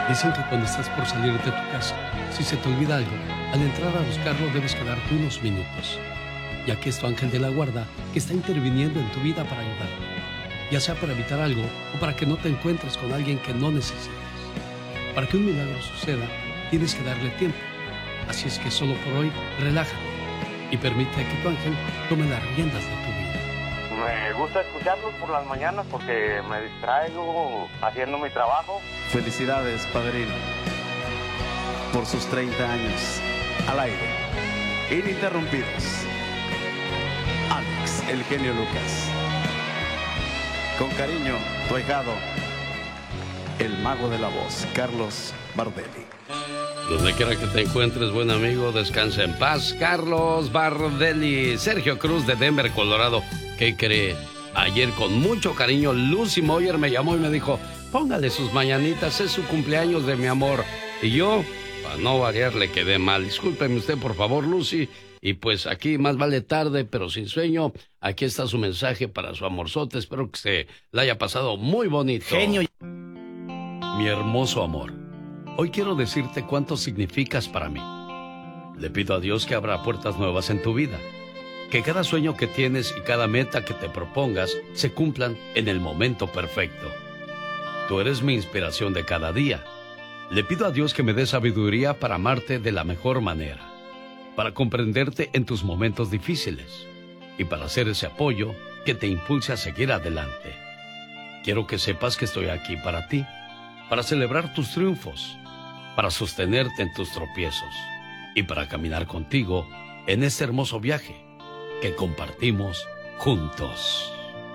Dicen que cuando estás por salir de tu casa, si se te olvida algo, al entrar a buscarlo debes quedarte unos minutos, ya que es tu ángel de la guarda que está interviniendo en tu vida para ayudarte, ya sea para evitar algo o para que no te encuentres con alguien que no necesitas. Para que un milagro suceda, tienes que darle tiempo. Así es que solo por hoy, relájate y permite que tu ángel tome las riendas de tu vida. Me gusta escucharlos por las mañanas porque me distraigo haciendo mi trabajo. Felicidades, padrino, por sus 30 años al aire, ininterrumpidos. Alex, el genio Lucas. Con cariño, tu ahijado, el mago de la voz, Carlos Bardelli. Donde quiera que te encuentres, buen amigo, descansa en paz, Carlos Bardelli. Sergio Cruz de Denver, Colorado. ¿Qué cree? Ayer con mucho cariño Lucy Moyer me llamó y me dijo, póngale sus mañanitas, es su cumpleaños de mi amor. Y yo, para no variar, le quedé mal. Discúlpeme usted, por favor, Lucy. Y pues aquí más vale tarde, pero sin sueño. Aquí está su mensaje para su amorzote. Espero que se la haya pasado muy bonito. Genio. Mi hermoso amor, hoy quiero decirte cuánto significas para mí. Le pido a Dios que abra puertas nuevas en tu vida. Que cada sueño que tienes y cada meta que te propongas se cumplan en el momento perfecto. Tú eres mi inspiración de cada día. Le pido a Dios que me dé sabiduría para amarte de la mejor manera, para comprenderte en tus momentos difíciles y para hacer ese apoyo que te impulse a seguir adelante. Quiero que sepas que estoy aquí para ti, para celebrar tus triunfos, para sostenerte en tus tropiezos y para caminar contigo en este hermoso viaje que compartimos juntos.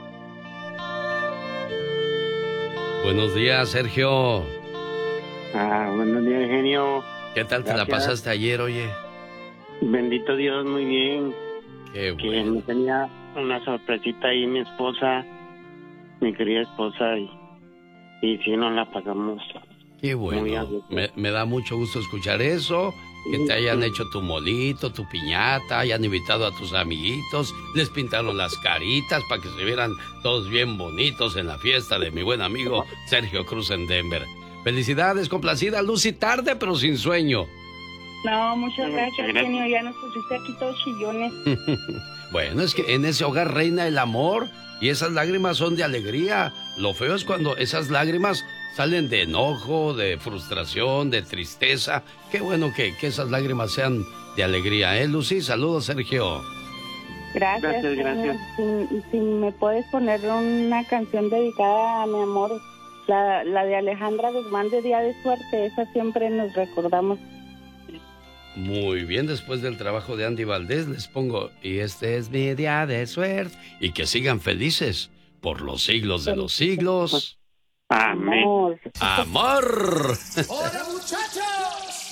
Buenos días, Sergio. Buenos días, genio. ¿Qué tal te la Gracias. pasaste ayer, oye? Bendito Dios, muy bien. Qué Que bueno. me tenía una sorpresita ahí mi esposa, mi querida esposa, y sí nos la pasamos. Qué Muy bueno. a gusto. Me da mucho gusto escuchar eso. Que te hayan hecho tu molito, tu piñata, hayan invitado a tus amiguitos, les pintaron las caritas para que se vieran todos bien bonitos en la fiesta de mi buen amigo Sergio Cruz en Denver. Felicidades, complacida Lucy, tarde pero sin sueño. No, muchas gracias, Gracias. genio. Ya nos pusiste aquí todos chillones. Bueno, es que en ese hogar reina el amor y esas lágrimas son de alegría. Lo feo es cuando esas lágrimas salen de enojo, de frustración, de tristeza. Qué bueno que esas lágrimas sean de alegría, ¿eh, Lucy? Saludos, Sergio. Gracias, Gracias, gracias. genio. Si me puedes poner una canción dedicada a mi amor, la de Alejandra Guzmán de Día de Suerte, esa siempre nos recordamos. Muy bien, después del trabajo de Andy Valdés les pongo, y este es mi día de suerte, y que sigan felices por los siglos de los siglos. Amén. Amor. ¡Amor! ¡Hola, muchachos!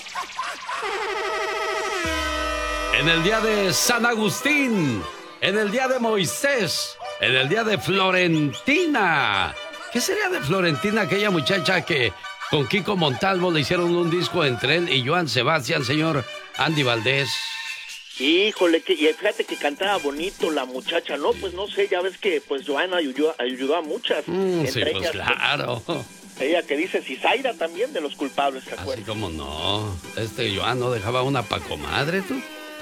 En el día de San Agustín, en el día de Moisés, en el día de Florentina. ¿Qué sería de Florentina, aquella muchacha que con Kiko Montalvo le hicieron un disco entre él y Joan Sebastián, señor Andy Valdés? Híjole, y fíjate que cantaba bonito la muchacha, ¿no? Pues no sé, ya ves que pues Joana ayudó a muchas. Sí, entre pues ellas, claro. ella que dice Cizaira también de los culpables, ¿te Así acuerdas? como no. Joan no dejaba una pa' comadre, tú.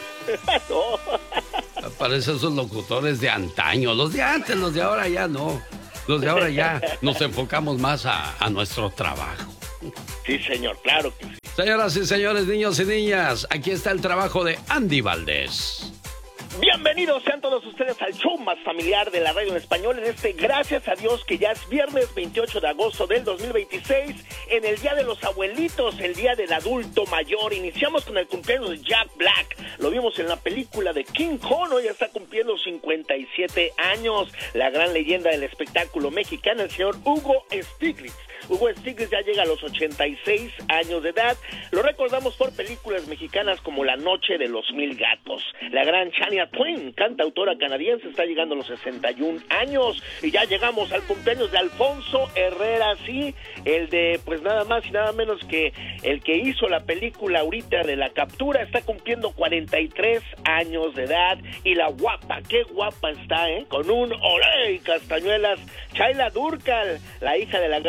No. Parecen esos locutores de antaño. Los de antes, los de ahora ya no. Los de ahora ya nos enfocamos más a nuestro trabajo. Sí, señor, claro que sí. Señoras y señores, niños y niñas, aquí está el trabajo de Andy Valdés. Bienvenidos sean todos ustedes al show más familiar de la radio en español en gracias a Dios que ya es viernes 28 de agosto del 2026, en el Día de los Abuelitos, el Día del Adulto Mayor. Iniciamos con el cumpleaños de Jack Black, lo vimos en la película de King Kong, hoy está cumpliendo 57 años, la gran leyenda del espectáculo mexicano, el señor Hugo Stiglitz. Hugo Stiglitz ya llega a los 86 años de edad. Lo recordamos por películas mexicanas como La Noche de los Mil Gatos. La gran Shania Twain, cantautora canadiense, está llegando a los 61 años. Y ya llegamos al cumpleaños de Alfonso Herrera, sí, el de, pues nada más y nada menos que el que hizo la película ahorita de La Captura, está cumpliendo 43 años de edad. Y la guapa, qué guapa está, con un olé y castañuelas, Chayla Durcal, la hija de la gran Rocío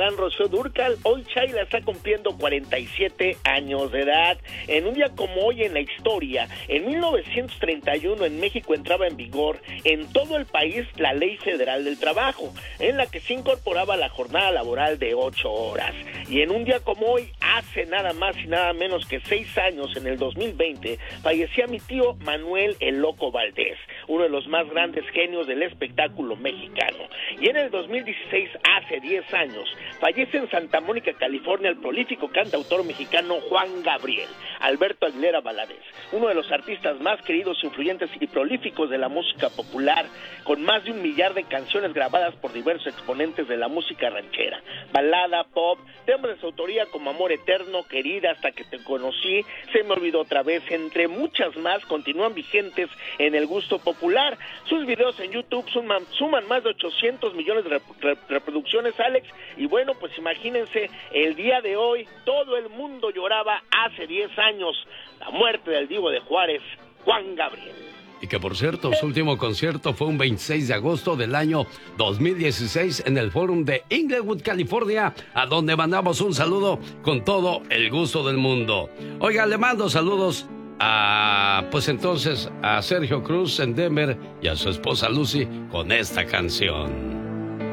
Rocío Dúrcal. Hoy Chayla está cumpliendo 47 años de edad. En un día como hoy en la historia, en 1931 en México entraba en vigor en todo el país la Ley Federal del Trabajo, en la que se incorporaba la jornada laboral de 8 horas. Y en un día como hoy, hace nada más y nada menos que 6 años, en el 2020, fallecía mi tío Manuel el Loco Valdés, uno de los más grandes genios del espectáculo mexicano. Y en el 2016, hace 10 años, fallece en Santa Mónica, California, el prolífico cantautor mexicano Juan Gabriel Alberto Aguilera Valadez, uno de los artistas más queridos, influyentes y prolíficos de la música popular, con más de 1 millar de canciones grabadas por diversos exponentes de la música ranchera, balada, pop, temas de su autoría como Amor Eterno, Querida, Hasta que te conocí, Se me olvidó otra vez, entre muchas más, continúan vigentes en el gusto popular. Sus videos en YouTube suman más de 800 millones de reproducciones, Alex, y bueno, pues imagínense, el día de hoy todo el mundo lloraba hace 10 años la muerte del divo de Juárez, Juan Gabriel. Y que por cierto, su último concierto fue un 26 de agosto del año 2016 en el Forum de Inglewood, California, a donde mandamos un saludo con todo el gusto del mundo. Oiga, le mando saludos pues entonces a Sergio Cruz en Denver y a su esposa Lucy con esta canción.